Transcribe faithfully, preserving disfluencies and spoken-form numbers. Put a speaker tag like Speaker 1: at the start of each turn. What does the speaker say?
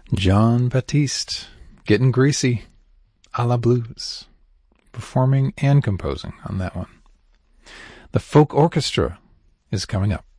Speaker 1: Jon Batiste, getting greasy, a la blues, performing and composing on that one. The folk orchestra is coming up.